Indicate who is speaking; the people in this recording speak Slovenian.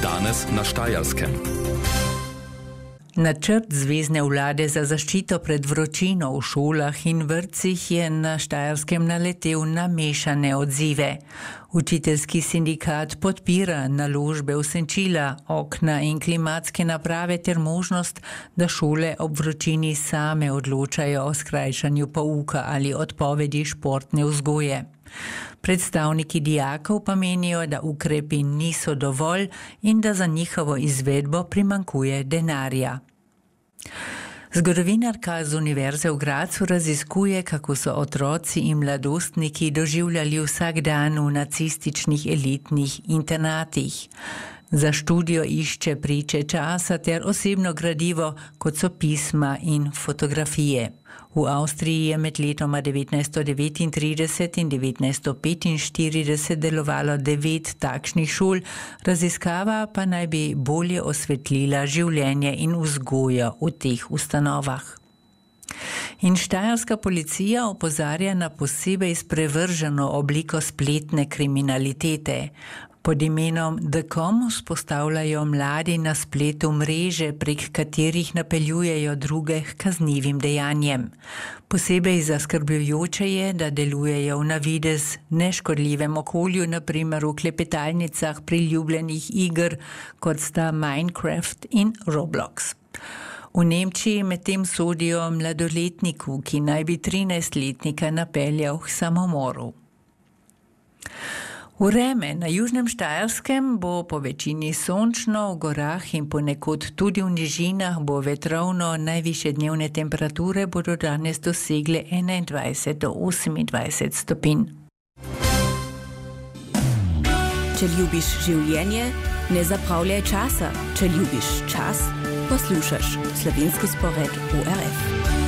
Speaker 1: Danes na Štajerskem.
Speaker 2: Načrt zvezne vlade za zaščito pred vročino v šolah in vrtcih je na Štajerskem naletel na mešane odzive. Učiteljski sindikat podpira naložbe v senčila, okna in klimatske naprave ter možnost, da šole ob vročini same odločajo o skrajšanju pouka ali odpovedi športne vzgoje. Predstavniki dijakov pa menijo, da ukrepi niso dovolj in da za njihovo izvedbo primanjkuje denarja. Zgodovinarka z Univerze v Gradcu raziskuje, kako so otroci in mladostniki doživljali vsak dan v nacističnih elitnih internatih. Za študijo išče priče časa ter osebno gradivo, kot so pisma in fotografije. V Avstriji je med letoma 1939 in 1945 delovalo 9 takšnih šol, raziskava pa naj bi bolje osvetlila življenje in vzgojo v teh ustanovah. In štajerska policija opozarja na posebej sprevrženo obliko spletne kriminalitete. Pod imenom The.com vzpostavljajo mladi na spletu mreže, prek katerih napeljujejo druge k kaznivim dejanjem. Posebej zaskrbljujoče je, da delujejo v navidez neškodljivem okolju, na primer v klepetalnicah priljubljenih iger, kot sta Minecraft in Roblox. V Nemčiji medtem sodijo mladoletniku, ki naj bi 13-letnika napeljal k samomoru. Vreme na južnem Štajerskem bo po večini sončno, v gorah in ponekod tudi v nižinah bo vetrovno, najvišje dnevne temperature bodo danes dosegle 21 do 28 stopinj.
Speaker 3: Če ljubiš življenje, ne zapravljaj časa. Če ljubiš čas, poslušaš Slovenski spored ORF.